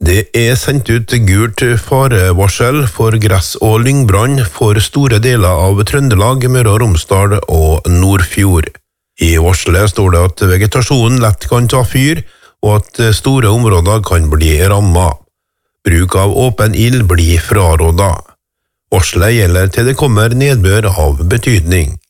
Det sendt ut gult farevarsel for gress- og lyngbrann for store deler av Trøndelag, Møre og Romsdal og Nordfjord. I varselet står det at vegetasjonen lett kan ta fyr, og at store områder kan bli rammet. Bruk av åpen ild blir frarådet. Varselet gjelder til det kommer nedbør av betydning.